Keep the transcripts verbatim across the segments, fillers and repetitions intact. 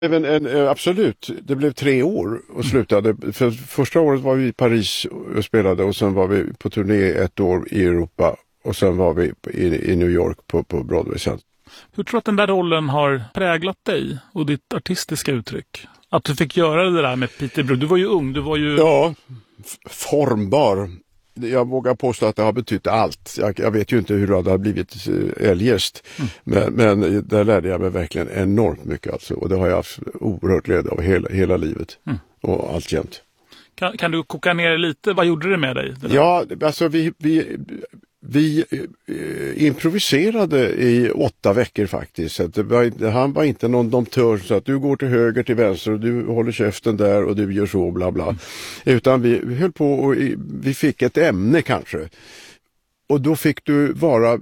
Även en, absolut, det blev tre år och slutade. För första året var vi i Paris och spelade och sen var vi på turné ett år i Europa och sen var vi i, i New York på, på Broadway sen. Hur tror du att den där rollen har präglat dig och ditt artistiska uttryck? Att du fick göra det där med Peter Brook. Du var ju ung, du var ju... Ja, formbar. Jag vågar påstå att det har betytt allt. Jag, jag vet ju inte hur det hade blivit eljest. Mm. Men, men där lärde jag mig verkligen enormt mycket. Alltså. Och det har jag haft oerhört glädje av hela, hela livet. Mm. Och alltjämt. Kan, kan du koka ner lite? Vad gjorde det med dig? Det ja, alltså vi... vi Vi eh, improviserade i åtta veckor faktiskt. Så att det var, han var inte någon domptör så att du går till höger, till vänster och du håller käften där och du gör så bla bla. Mm. Utan vi höll på och vi fick ett ämne kanske. Och då fick du vara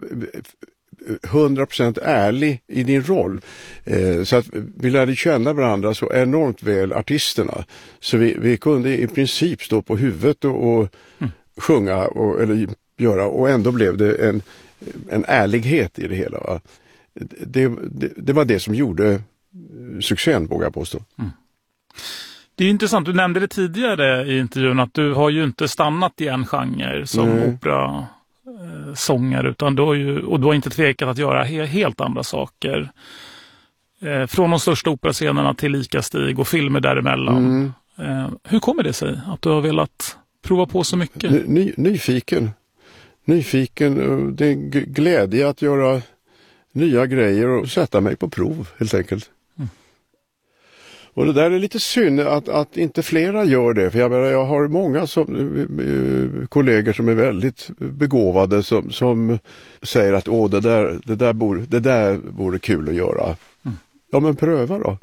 hundra procent ärlig i din roll. Eh, så att vi lärde känna varandra så enormt väl, artisterna. Så vi, vi kunde i princip stå på huvudet och, och mm. sjunga och, eller göra och ändå blev det en, en ärlighet i det hela. Va? Det, det, det var det som gjorde succén, vågar jag påstå. Mm. Det är intressant, du nämnde det tidigare i intervjun att du har ju inte stannat i en genre som mm. opera eh, sångare utan du har ju, och du har inte tvekat att göra he, helt andra saker. Eh, från de största operascenerna till Likastig och filmer däremellan. Mm. Eh, hur kommer det sig att du har velat prova på så mycket? Ny, nyfiken. Nyfiken, det är glädje att göra nya grejer och sätta mig på prov helt enkelt. Mm. Och det där är lite synd att, att inte flera gör det. För jag, menar, jag har många som, äh, kollegor som är väldigt begåvade som, som säger att åh, det, där, det, där borde, det där vore kul att göra. Mm. Ja, men pröva då.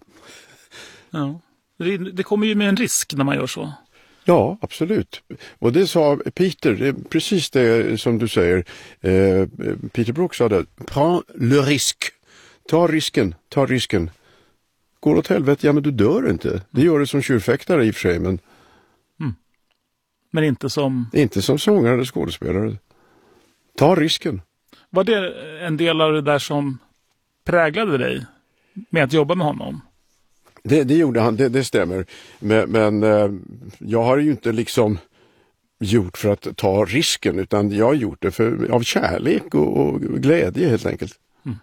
Ja. Det, det kommer ju med en risk när man gör så. Ja, absolut. Och det sa Peter, det är precis det som du säger. Eh, Peter Brook sa det, prends le risque. Ta risken, ta risken. Går åt helvete, ja men du dör inte. Det gör du som tjurfäktare i och för sig, men... Mm. Men inte som... Inte som sångare eller skådespelare. Ta risken. Var det en del av det där som präglade dig med att jobba med honom? Det, det gjorde han, det, det stämmer. Men, men eh, jag har ju inte liksom gjort för att ta risken utan jag har gjort det för, av kärlek och, och glädje helt enkelt. Mm.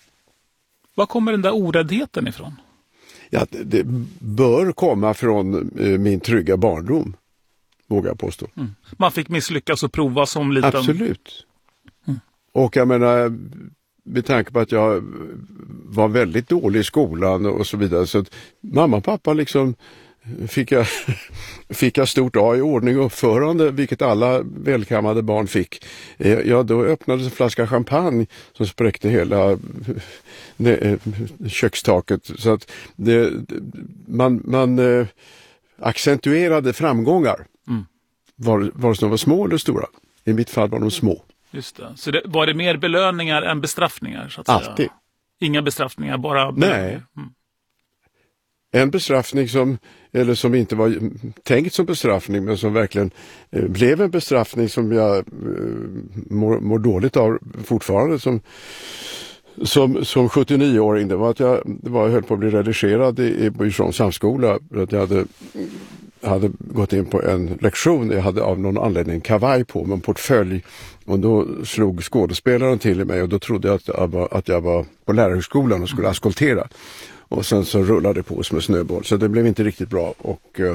Var kommer den där oräddheten ifrån? Ja, det, det bör komma från eh, min trygga barndom, vågar jag påstå. Mm. Man fick misslyckas och prova som liten... Absolut. Mm. Och jag menar... med tanke på att jag var väldigt dålig i skolan och så vidare. Så att mamma och pappa liksom fick jag, fick jag stort A i ordning och uppförande, vilket alla välkammade barn fick. Ja, då öppnades en flaska champagne som spräckte hela ne, kökstaket. Så att det, man, man eh, accentuerade framgångar. Mm. Var, var de var små eller stora. I mitt fall var de små. Just det. Så det, var det mer belöningar än bestraffningar? Så att Alltid. Säga? Inga bestraffningar, bara belöningar? Nej. Mm. En bestraffning som, eller som inte var tänkt som bestraffning men som verkligen eh, blev en bestraffning som jag eh, mår, mår dåligt av fortfarande som, som, som sjuttionio-åring. Det var att jag, det var, jag höll på att bli redigerad i, i, på Djursholms samskola för att jag hade hade gått in på en lektion. Jag hade av någon anledning en kavaj på med en portfölj och då slog skådespelaren till i mig och då trodde jag att jag var, att jag var på lärarhögskolan och skulle askoltera. Och sen så rullade det på som en snöboll. Så det blev inte riktigt bra. Och, uh,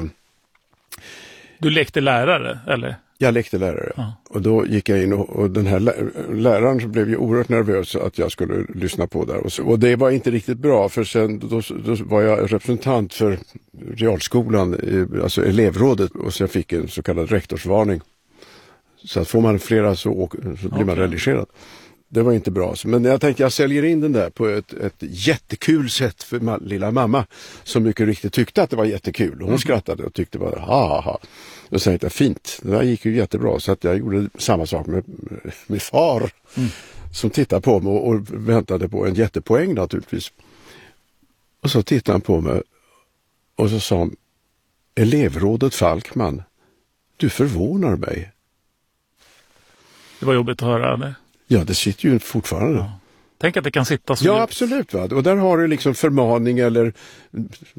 du lekte lärare, eller? Jag lekte lärare, ja. Och då gick jag in och, och den här lä- läraren blev ju oerhört nervös att jag skulle lyssna på där. Och, så, och det var inte riktigt bra för sen då, då var jag representant för realskolan, alltså elevrådet. Och så jag fick en så kallad rektorsvarning. Så att får man flera så, så blir okay. man redigerad. Det var inte bra. Men jag tänkte jag säljer in den där på ett, ett jättekul sätt för ma- lilla mamma. Som mycket riktigt tyckte att det var jättekul. Hon mm. skrattade och tyckte det var ha ha ha. Och så tänkte jag fint. Det där gick ju jättebra. Så att jag gjorde samma sak med min far. Mm. Som tittade på mig och, och väntade på en jättepoäng naturligtvis. Och så tittade han på mig. Och så sa han, elevrådet Falkman, du förvånar mig. Det var jobbigt att höra det. Ja, det sitter ju fortfarande. Ja. Tänk att det kan sitta så Ja, djupt. absolut. Va? Och där har du liksom förmaning eller